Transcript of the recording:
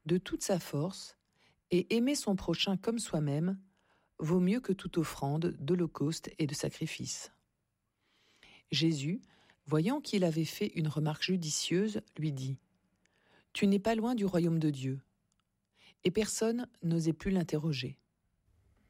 de toute sa force, et aimer son prochain comme soi-même vaut mieux que toute offrande d'holocauste et de sacrifice. Jésus, voyant qu'il avait fait une remarque judicieuse, lui dit « Tu n'es pas loin du royaume de Dieu ». Et personne n'osait plus l'interroger.